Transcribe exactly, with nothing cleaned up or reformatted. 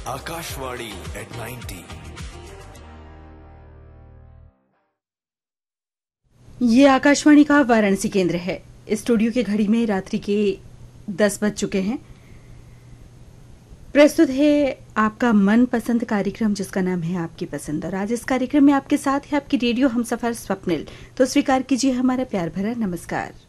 Akashvani eight ninety. ये आकाशवाणी का वाराणसी केंद्र है। स्टूडियो की घड़ी में रात्रि के दस बज चुके हैं। प्रस्तुत है आपका मनपसंद कार्यक्रम जिसका नाम है आपकी पसंद, और आज इस कार्यक्रम में आपके साथ है आपकी रेडियो हमसफर स्वप्निल। तो स्वीकार कीजिए हमारा प्यार भरा नमस्कार।